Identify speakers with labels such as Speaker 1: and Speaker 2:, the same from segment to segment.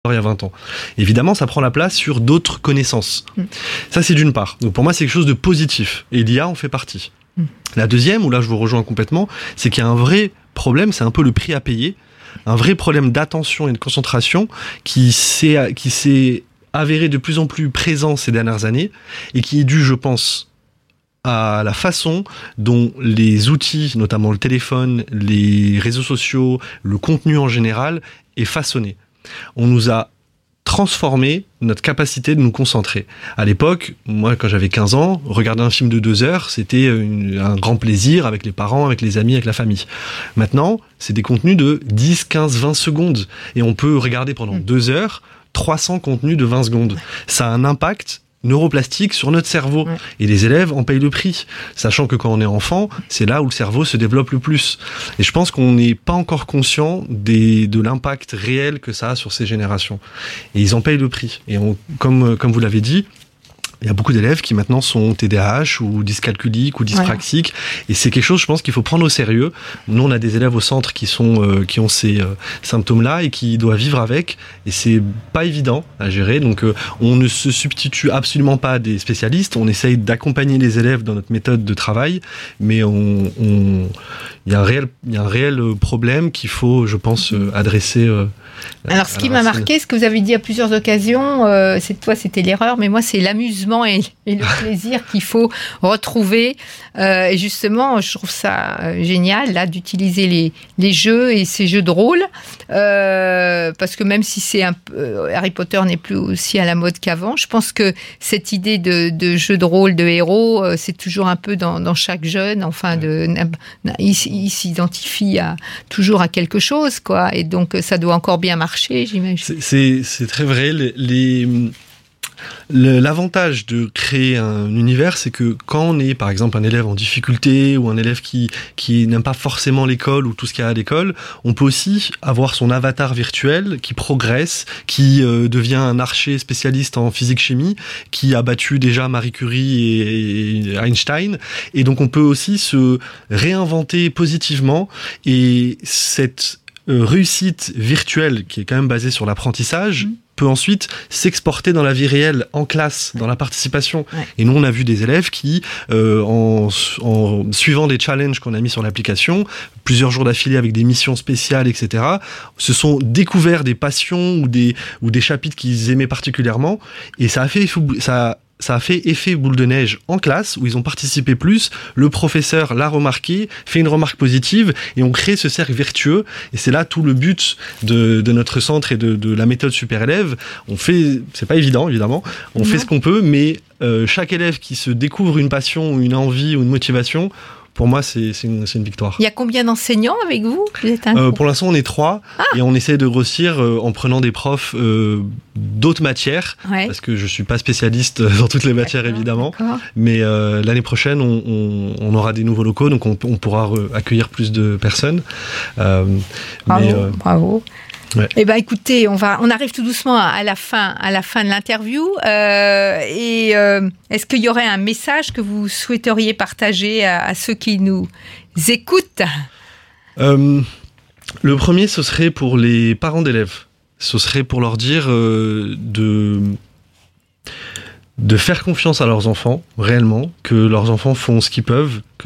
Speaker 1: il y a 20 ans. Évidemment, ça prend la place sur d'autres connaissances. Ça, c'est d'une part. Donc pour moi, c'est quelque chose de positif. Et l'IA en fait partie. La deuxième, où là je vous rejoins complètement, c'est qu'il y a un vrai problème, c'est un peu le prix à payer, un vrai problème d'attention et de concentration qui s'est avéré de plus en plus présent ces dernières années et qui est dû, je pense, à la façon dont les outils, notamment le téléphone, les réseaux sociaux, le contenu en général, est façonné. On nous a transformé notre capacité de nous concentrer. À l'époque, moi, quand j'avais 15 ans, regarder un film de 2 heures, c'était un grand plaisir avec les parents, avec les amis, avec la famille. Maintenant, c'est des contenus de 10, 15, 20 secondes. Et on peut regarder pendant 2 heures 300 contenus de 20 secondes. Ça a un impact neuroplastique sur notre cerveau. Et les élèves en payent le prix. Sachant que quand on est enfant, c'est là où le cerveau se développe le plus. Et je pense qu'on n'est pas encore conscient de l'impact réel que ça a sur ces générations. Et ils en payent le prix. Et comme vous l'avez dit, il y a beaucoup d'élèves qui maintenant sont TDAH ou dyscalculiques ou dyspraxiques. Et c'est quelque chose, je pense, qu'il faut prendre au sérieux. Nous, on a des élèves au centre qui ont ces symptômes-là et qui doivent vivre avec. Et c'est pas évident à gérer. Donc, on ne se substitue absolument pas à des spécialistes. On essaye d'accompagner les élèves dans notre méthode de travail. Mais il y a un réel problème qu'il faut, je pense, adresser.
Speaker 2: Alors, ce qui m'a marqué, ce que vous avez dit à plusieurs occasions, c'était l'erreur, mais moi, c'est l'amusement et le plaisir qu'il faut retrouver. Et justement, je trouve ça génial, là, d'utiliser les jeux et ces jeux de rôle, parce que même si Harry Potter n'est plus aussi à la mode qu'avant, je pense que cette idée de jeu de rôle, de héros, c'est toujours un peu dans chaque jeune. Enfin, il s'identifie toujours à quelque chose, quoi. Et donc, ça doit encore bien marcher, j'imagine.
Speaker 1: C'est très vrai. L'avantage de créer un univers, c'est que quand on est, par exemple, un élève en difficulté ou un élève qui n'aime pas forcément l'école ou tout ce qu'il y a à l'école, on peut aussi avoir son avatar virtuel qui progresse, qui devient un archer spécialiste en physique-chimie, qui a battu déjà Marie Curie et Einstein. Et donc, on peut aussi se réinventer positivement. Et cette réussite virtuelle, qui est quand même basée sur l'apprentissage, peut ensuite s'exporter dans la vie réelle, en classe, dans la participation. Et nous, on a vu des élèves qui, en suivant des challenges qu'on a mis sur l'application, plusieurs jours d'affilée avec des missions spéciales, etc., se sont découverts des passions ou des chapitres qu'ils aimaient particulièrement. Et ça a fait effet boule de neige en classe, où ils ont participé plus, le professeur l'a remarqué, fait une remarque positive, et on crée ce cercle vertueux. Et c'est là tout le but de notre centre et de la méthode super élève. C'est pas évident, évidemment, on fait ce qu'on peut, mais chaque élève qui se découvre une passion, une envie ou une motivation, pour moi, c'est une victoire.
Speaker 2: Il y a combien d'enseignants avec vous?
Speaker 1: Pour l'instant, on est 3 et on essaie de grossir en prenant des profs d'autres matières, parce que je ne suis pas spécialiste dans toutes les matières, évidemment. Mais l'année prochaine, on aura des nouveaux locaux, donc on pourra accueillir plus de personnes.
Speaker 2: Bravo. Ouais. Eh ben, écoutez, on arrive tout doucement à la fin de l'interview. Est-ce qu'il y aurait un message que vous souhaiteriez partager à ceux qui nous écoutent?
Speaker 1: Le premier, ce serait pour les parents d'élèves. Ce serait pour leur dire de faire confiance à leurs enfants, réellement, que leurs enfants font ce qu'ils peuvent, que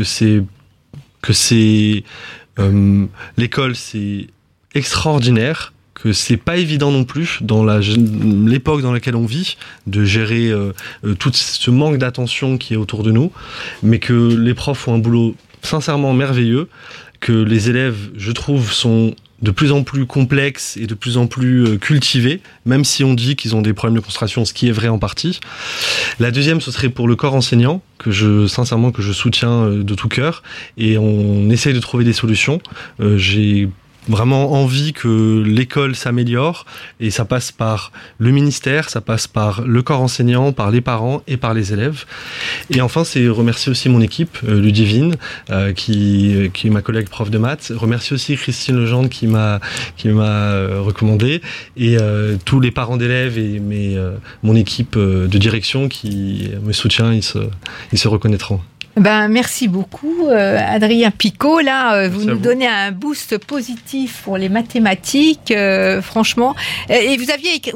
Speaker 1: l'école, c'est extraordinaire, que c'est pas évident non plus dans l'époque dans laquelle on vit de gérer tout ce manque d'attention qui est autour de nous, mais que les profs font un boulot sincèrement merveilleux, que les élèves, je trouve, sont de plus en plus complexes et de plus en plus cultivés, même si on dit qu'ils ont des problèmes de concentration, ce qui est vrai en partie. La deuxième, ce serait pour le corps enseignant, que je soutiens de tout cœur, et on essaye de trouver des solutions. J'ai vraiment envie que l'école s'améliore, et ça passe par le ministère, ça passe par le corps enseignant, par les parents et par les élèves. Et enfin, c'est remercier aussi mon équipe, Ludivine, qui est ma collègue prof de maths. Remercier aussi Christine Legendre qui m'a recommandé, et tous les parents d'élèves et mon équipe de direction qui me soutient, ils se reconnaîtront.
Speaker 2: Merci beaucoup, Adrien Picot. Là, vous nous donnez un boost donnez un boost positif pour les mathématiques, franchement. Et vous aviez